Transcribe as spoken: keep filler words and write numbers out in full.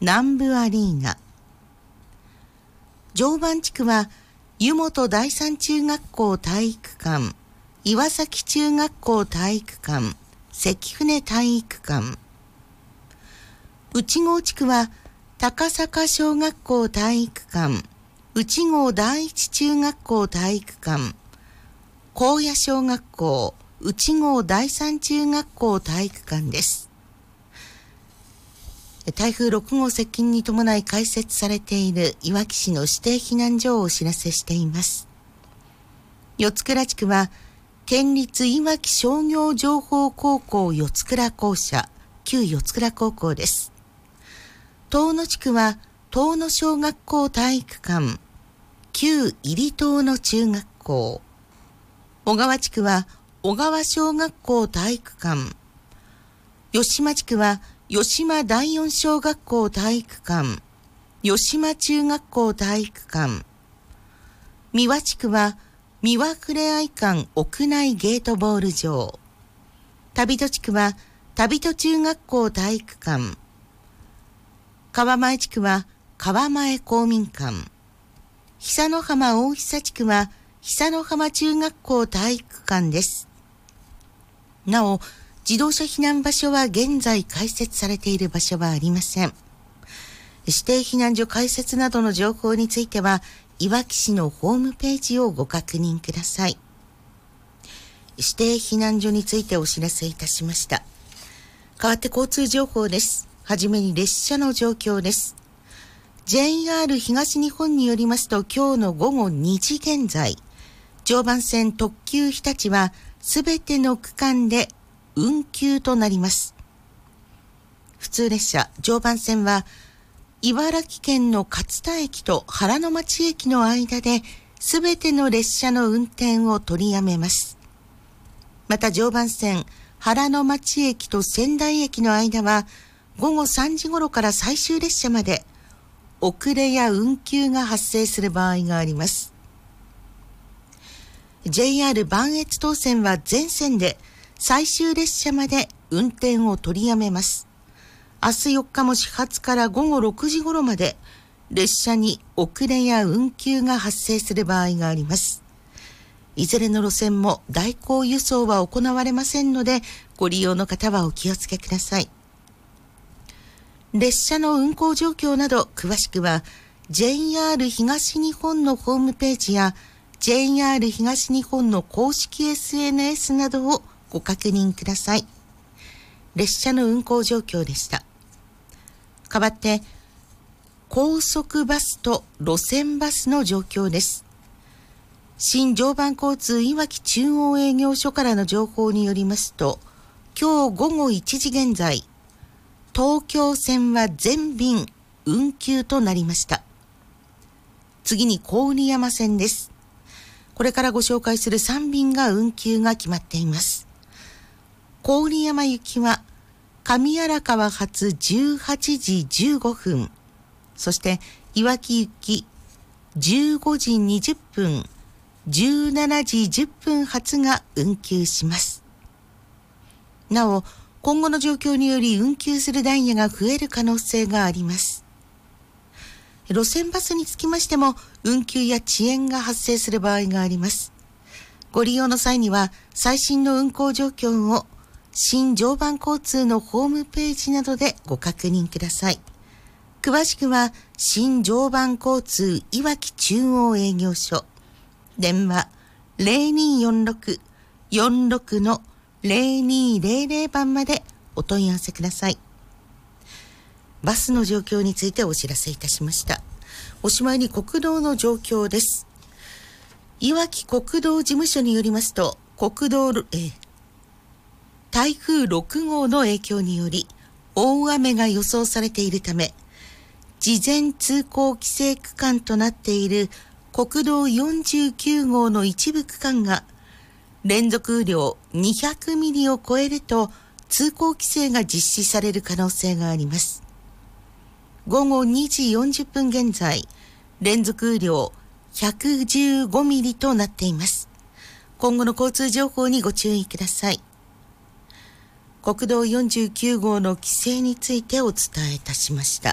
南部アリーナ。常磐地区は湯本第三中学校体育館、岩崎中学校体育館、関船体育館。内郷地区は高坂小学校体育館、内郷第一中学校体育館、高野小学校、内郷第三中学校体育館です。台風ろく号接近に伴い開設されているいわき市の指定避難所をお知らせしています。四倉地区は県立いわき商業情報高校四倉校舎、旧四倉高校です。遠野地区は遠野小学校体育館、旧入遠野中学校。小川地区は小川小学校体育館。吉間地区は吉間第四小学校体育館、吉間中学校体育館。三輪地区は三輪ふれあい館屋内ゲートボール場。旅戸地区は旅戸中学校体育館。川前地区は川前公民館。久の浜大久地区は久の浜中学校体育館です。なお、自動車避難場所は現在開設されている場所はありません。指定避難所開設などの情報については、いわき市のホームページをご確認ください。指定避難所についてお知らせいたしました。代わって交通情報です。はじめに列車の状況です。ジェイアール 東日本によりますと、今日の午後にじ現在、常磐線特急日立はすべての区間で運休となります。普通列車常磐線は茨城県の勝田駅と原ノ町駅の間ですべての列車の運転を取りやめます。また常磐線原ノ町駅と仙台駅の間は午後さんじ頃から最終列車まで遅れや運休が発生する場合があります。ジェイアール 磐越東線は全線で最終列車まで運転を取りやめます。明日よっかも始発から午後ろくじ頃まで列車に遅れや運休が発生する場合があります。いずれの路線も代行輸送は行われませんので、ご利用の方はお気をつけください。列車の運行状況など詳しくは ジェイアール 東日本のホームページや ジェイアール 東日本の公式 エスエヌエス などをご確認ください。列車の運行状況でした。代わって高速バスと路線バスの状況です。新常磐交通いわき中央営業所からの情報によりますと、今日午後いちじ現在、東京線は全便運休となりました。次に郡山線です。これからご紹介するさん便が運休が決まっています。郡山行きは上荒川発じゅうはちじじゅうごふん、そしていわき行きじゅうごじにじゅっぷん、じゅうしちじじゅっぷん発が運休します。なお、今後の状況により運休するダイヤが増える可能性があります。路線バスにつきましても運休や遅延が発生する場合があります。ご利用の際には最新の運行状況を新常磐交通のホームページなどでご確認ください。詳しくは新常磐交通いわき中央営業所、電話 ゼロにーよんろく よんろく のゼロにーゼロゼロ番までお問い合わせください。バスの状況についてお知らせいたしました。おしまいに国道の状況です。いわき国道事務所によりますと、国道、えー、台風ろく号の影響により大雨が予想されているため、事前通行規制区間となっている国道よんじゅうきゅう号の一部区間が連続雨量にひゃくミリを超えると通行規制が実施される可能性があります。午後にじよんじゅっぷん現在、連続雨量ひゃくじゅうごミリとなっています。今後の交通情報にご注意ください。国道よんじゅうきゅう号の規制についてお伝えいたしました。